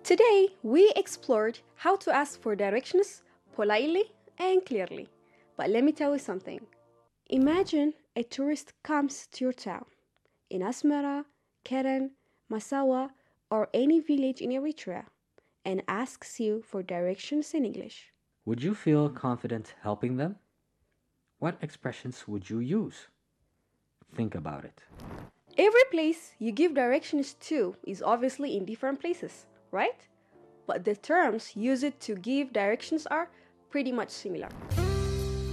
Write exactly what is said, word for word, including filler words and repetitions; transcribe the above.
Today, we explored how to ask for directions politely and clearly. But let me tell you something. Imagine a tourist comes to your town in Asmara, Keren, Massawa, or any village in Eritrea and asks you for directions in English. Would you feel confident helping them? What expressions would you use? Think about it. Every place you give directions to is obviously in different places, right? But the terms used to give directions are pretty much similar.